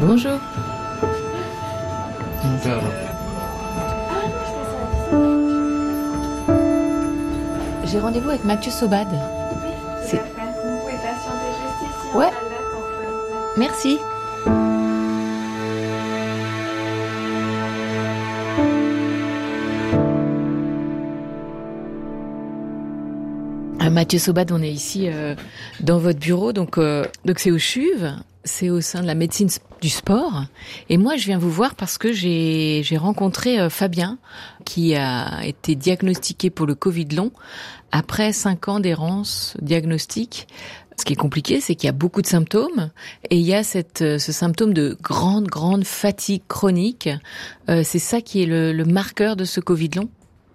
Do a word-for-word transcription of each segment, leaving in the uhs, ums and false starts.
Bonjour. J'ai rendez-vous avec Mathieu Sobad. Oui, c'est... Vous pouvez patienter juste ici. Ouais. En salle d'attente. Merci. Ah, Mathieu Sobad, on est ici euh, dans votre bureau, donc euh, donc c'est au CHUV, c'est au sein de la médecine du sport. Et moi, je viens vous voir parce que j'ai j'ai rencontré euh, Fabien, qui a été diagnostiqué pour le Covid long après cinq ans d'errance diagnostique. Ce qui est compliqué, c'est qu'il y a beaucoup de symptômes et il y a cette, ce symptôme de grande, grande fatigue chronique. Euh, c'est ça qui est le, le marqueur de ce Covid long ?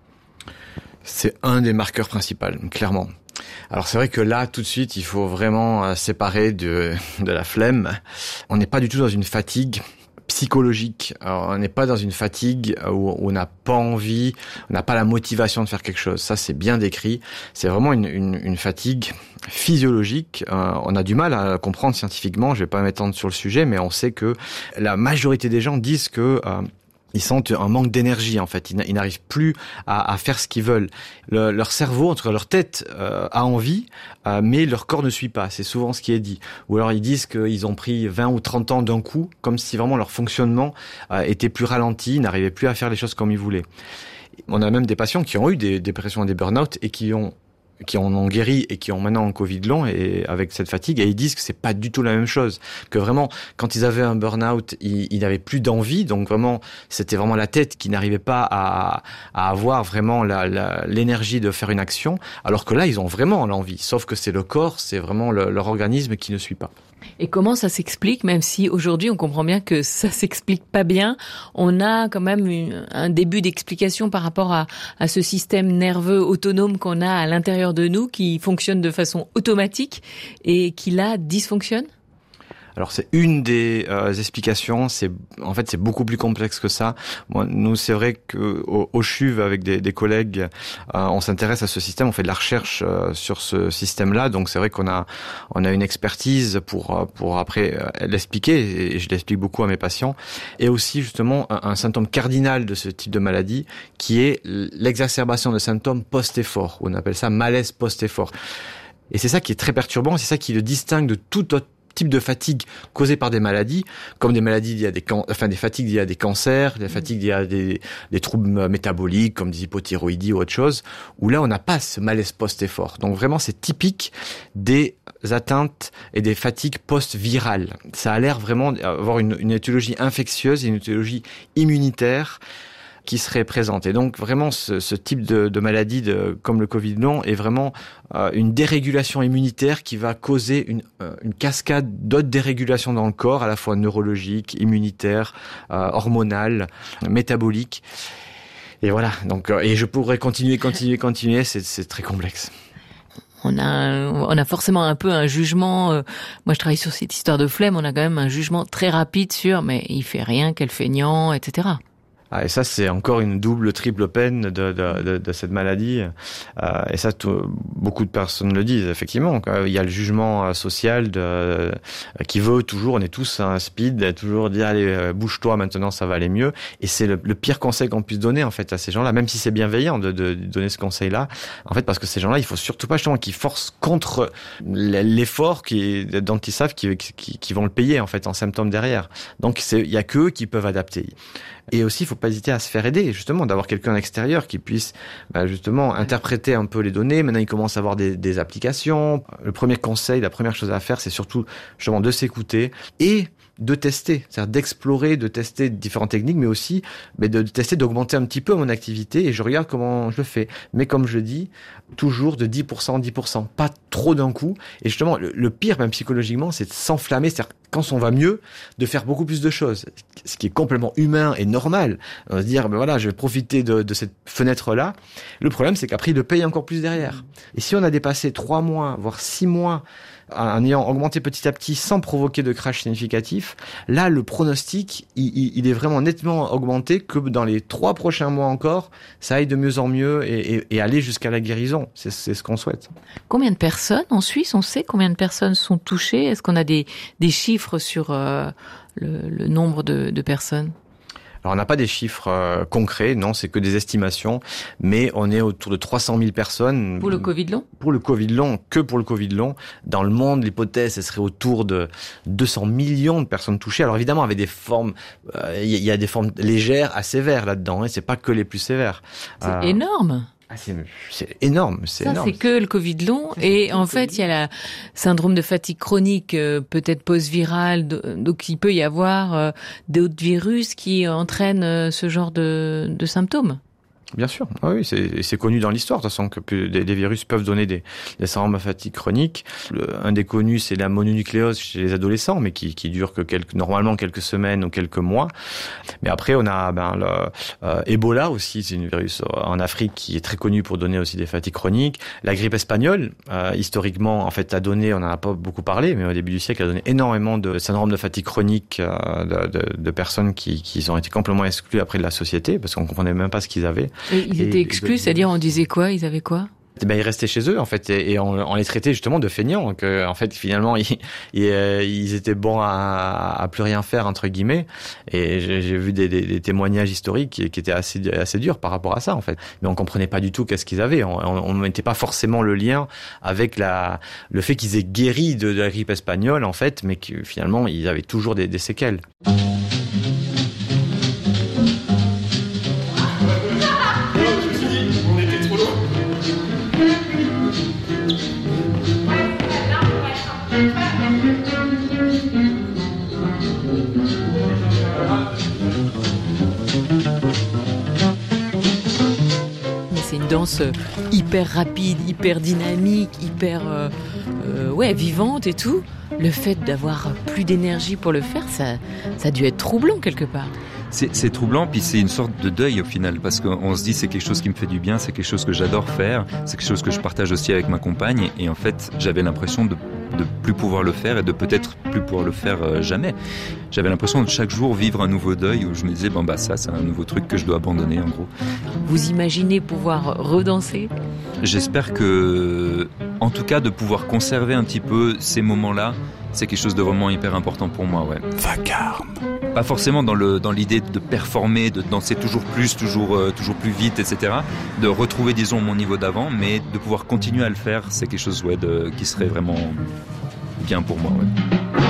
C'est un des marqueurs principaux, clairement. Alors c'est vrai que là, tout de suite, il faut vraiment séparer de, de la flemme. On n'est pas du tout dans une fatigue psychologique. Alors, on n'est pas dans une fatigue où on n'a pas envie, on n'a pas la motivation de faire quelque chose. Ça, c'est bien décrit. C'est vraiment une, une, une fatigue physiologique. Euh, on a du mal à comprendre scientifiquement. Je vais pas m'étendre sur le sujet, mais on sait que la majorité des gens disent que euh, ils sentent un manque d'énergie, en fait. Ils n'arrivent plus à, à faire ce qu'ils veulent. Le, leur cerveau, en tout cas leur tête, euh, a envie, euh, mais leur corps ne suit pas. C'est souvent ce qui est dit. Ou alors ils disent qu'ils ont pris vingt ou trente ans d'un coup, comme si vraiment leur fonctionnement euh, était plus ralenti, ils n'arrivaient plus à faire les choses comme ils voulaient. On a même des patients qui ont eu des dépressions et des burn-out et qui ont qui en ont guéri et qui ont maintenant un Covid long et avec cette fatigue, et ils disent que c'est pas du tout la même chose, que vraiment quand ils avaient un burn-out, ils, ils n'avaient plus d'envie, donc vraiment c'était vraiment la tête qui n'arrivait pas à, à avoir vraiment la, la, l'énergie de faire une action, alors que là ils ont vraiment l'envie, sauf que c'est le corps, c'est vraiment le, leur organisme qui ne suit pas. Et comment ça s'explique, même si aujourd'hui on comprend bien que ça s'explique pas bien, on a quand même une, un début d'explication par rapport à, à ce système nerveux autonome qu'on a à l'intérieur de nous, qui fonctionne de façon automatique et qui là dysfonctionne ? Alors c'est une des euh, explications. C'est en fait c'est beaucoup plus complexe que ça. Moi, nous c'est vrai que au, au CHUV avec des, des collègues, euh, on s'intéresse à ce système. On fait de la recherche euh, sur ce système-là. Donc c'est vrai qu'on a on a une expertise pour pour après euh, l'expliquer et je l'explique beaucoup à mes patients. Et aussi justement un, un symptôme cardinal de ce type de maladie qui est l'exacerbation de symptômes post-effort. On appelle ça malaise post-effort. Et c'est ça qui est très perturbant. C'est ça qui le distingue de tout autre type de fatigue causée par des maladies, comme des maladies liées à des can- enfin des fatigues liées à des cancers, des fatigues liées à des, des troubles métaboliques comme des hypothyroïdies ou autre chose, où là on n'a pas ce malaise post-effort. Donc vraiment c'est typique des atteintes et des fatigues post-virales. Ça a l'air vraiment d'avoir une, une étiologie infectieuse et une étiologie immunitaire qui serait présente. Et donc vraiment ce, ce type de, de maladie de, comme le Covid long est vraiment euh, une dérégulation immunitaire qui va causer une, euh, une cascade d'autres dérégulations dans le corps, à la fois neurologiques, immunitaires, euh, hormonales, métaboliques. Et voilà. Donc euh, et je pourrais continuer, continuer, continuer. C'est, c'est très complexe. On a, on a forcément un peu un jugement. Euh, moi, je travaille sur cette histoire de flemme. On a quand même un jugement très rapide sur, mais il fait rien, quel feignant, et cetera. Ah, et ça, c'est encore une double, triple peine de, de, de, de cette maladie. Euh, et ça, tout, beaucoup de personnes le disent, effectivement. Il y a le jugement social de, qui veut toujours, on est tous un speed, toujours dire, allez, bouge-toi, maintenant, ça va aller mieux. Et c'est le, le pire conseil qu'on puisse donner, en fait, à ces gens-là, même si c'est bienveillant de, de, de donner ce conseil-là. En fait, parce que ces gens-là, il faut surtout pas, justement, qu'ils forcent contre l'effort qui, dont ils savent qu'ils, qu'ils, qu'ils vont le payer, en fait, en symptômes derrière. Donc, c'est, il y a qu'eux qui peuvent adapter. Et aussi, il faut pas hésiter à se faire aider, justement, d'avoir quelqu'un à l'extérieur qui puisse, bah, justement, interpréter un peu les données. Maintenant, il commence à avoir des, des applications. Le premier conseil, la première chose à faire, c'est surtout, justement, de s'écouter et de tester, c'est-à-dire d'explorer, de tester différentes techniques, mais aussi mais de tester, d'augmenter un petit peu mon activité et je regarde comment je le fais. Mais comme je dis, toujours de dix pour cent, dix pour cent, pas trop d'un coup. Et justement, le, le pire, même psychologiquement, c'est de s'enflammer, c'est-à-dire quand on va mieux, de faire beaucoup plus de choses, ce qui est complètement humain et normal. On va se dire, ben voilà, je vais profiter de, de cette fenêtre-là. Le problème, c'est qu'après, il le paye encore plus derrière. Et si on a dépassé trois mois, voire six mois, en ayant augmenté petit à petit sans provoquer de crash significatif, là, le pronostic, il, il est vraiment nettement augmenté que dans les trois prochains mois encore, ça aille de mieux en mieux et, et, et aller jusqu'à la guérison. C'est, c'est ce qu'on souhaite. Combien de personnes en Suisse, on sait combien de personnes sont touchées ? Est-ce qu'on a des, des chiffres sur euh, le, le nombre de, de personnes? Alors, on n'a pas des chiffres euh, concrets, non, c'est que des estimations, mais on est autour de trois cent mille personnes. Pour le Covid long? Pour le Covid long, que pour le Covid long. Dans le monde, l'hypothèse, ce serait autour de deux cents millions de personnes touchées. Alors évidemment, avec des formes, il euh, y, y a des formes légères à sévères là-dedans, hein, c'est pas que les plus sévères. C'est euh, énorme. Ah, c'est, c'est énorme, c'est Ça, énorme. c'est que le Covid long. Et en fait, il y a la syndrome de fatigue chronique, euh, peut-être post-virale. Donc, il peut y avoir euh, d'autres virus qui entraînent euh, ce genre de, de symptômes. Bien sûr, ah oui, c'est, c'est connu dans l'histoire, de toute façon, que des, des virus peuvent donner des, des syndromes de fatigue chronique. Le, un des connus, c'est la mononucléose chez les adolescents, mais qui, qui dure que quelques, normalement quelques semaines ou quelques mois. Mais après, on a ben, le, euh, Ebola aussi, c'est un virus en Afrique qui est très connu pour donner aussi des fatigues chroniques. La grippe espagnole, euh, historiquement, en fait, a donné, on n'en a pas beaucoup parlé, mais au début du siècle, a donné énormément de syndromes de fatigue chronique euh, de, de, de personnes qui, qui ont été complètement exclues après de la société, parce qu'on comprenait même pas ce qu'ils avaient. Et ils étaient exclus, et, c'est-à-dire on disait quoi? Ils avaient quoi? Ben, ils restaient chez eux, en fait, et, et on, on les traitait justement de feignants, que, en fait, finalement, ils, ils, ils étaient bons à, à plus rien faire, entre guillemets, et j'ai, j'ai vu des, des, des témoignages historiques qui, qui étaient assez, assez durs par rapport à ça, en fait. Mais on comprenait pas du tout qu'est-ce qu'ils avaient. On ne mettait pas forcément le lien avec la, le fait qu'ils aient guéri de, de la grippe espagnole, en fait, mais que finalement, ils avaient toujours des, des séquelles. Danse hyper rapide, hyper dynamique, hyper euh, euh, ouais vivante et tout. Le fait d'avoir plus d'énergie pour le faire, ça, ça a dû être troublant quelque part. C'est, c'est troublant, puis c'est une sorte de deuil au final, parce qu'on se dit c'est quelque chose qui me fait du bien, c'est quelque chose que j'adore faire, c'est quelque chose que je partage aussi avec ma compagne, et en fait j'avais l'impression de de plus pouvoir le faire et de peut-être plus pouvoir le faire euh, jamais. J'avais l'impression de chaque jour vivre un nouveau deuil où je me disais bon bah ça c'est un nouveau truc que je dois abandonner en gros. Vous imaginez pouvoir redanser? J'espère que, en tout cas, de pouvoir conserver un petit peu ces moments-là, c'est quelque chose de vraiment hyper important pour moi, ouais. Vacarme. Pas forcément dans le dans l'idée de performer, de danser toujours plus, toujours euh, toujours plus vite, et cetera. De retrouver, disons, mon niveau d'avant, mais de pouvoir continuer à le faire, c'est quelque chose, ouais, de, qui serait vraiment bien pour moi, ouais.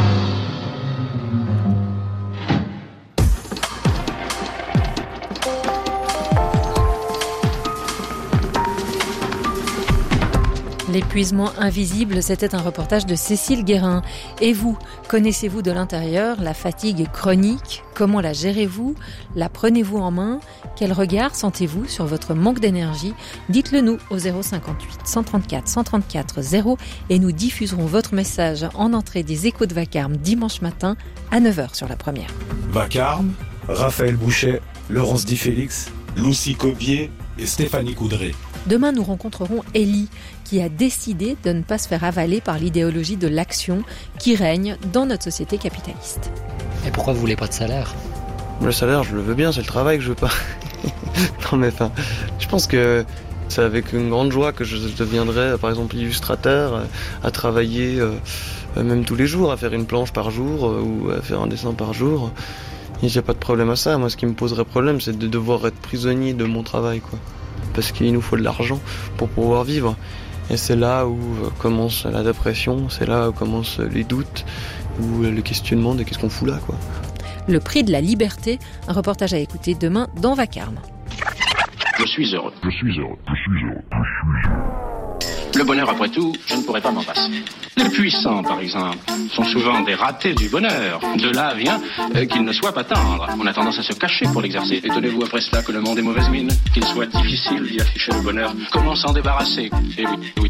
L'épuisement invisible, c'était un reportage de Cécile Guérin. Et vous, connaissez-vous de l'intérieur la fatigue chronique? Comment la gérez-vous? La prenez-vous en main? Quel regard sentez-vous sur votre manque d'énergie? Dites-le nous au zéro cinquante-huit cent trente-quatre cent trente-quatre zéro et nous diffuserons votre message en entrée des Échos de Vacarme dimanche matin à neuf heures sur la première. Vacarme, Raphaël Bouchet, Laurence Di Félix, Lucie Cobier et Stéphanie Coudray. Demain, nous rencontrerons Ellie, qui a décidé de ne pas se faire avaler par l'idéologie de l'action qui règne dans notre société capitaliste. Et pourquoi vous voulez pas de salaire? Le salaire, je le veux bien, c'est le travail que je veux pas. Non mais enfin, je pense que c'est avec une grande joie que je deviendrai, par exemple, illustrateur, à travailler euh, même tous les jours, à faire une planche par jour euh, ou à faire un dessin par jour. Il n'y a pas de problème à ça. Moi, ce qui me poserait problème, c'est de devoir être prisonnier de mon travail, quoi. Parce qu'il nous faut de l'argent pour pouvoir vivre. Et c'est là où commence la dépression, c'est là où commencent les doutes, ou le questionnement de qu'est-ce qu'on fout là, quoi. Le prix de la liberté, un reportage à écouter demain dans Vacarme. Je suis heureux. Je suis heureux. Je suis heureux. Je suis heureux. Le bonheur, après tout, je ne pourrais pas m'en passer. Les puissants, par exemple, sont souvent des ratés du bonheur. De là vient euh, qu'ils ne soient pas tendres. On a tendance à se cacher pour l'exercer. Étonnez-vous après cela que le monde est mauvaise mine, qu'il soit difficile d'y afficher le bonheur. Comment s'en débarrasser? Eh oui, eh oui.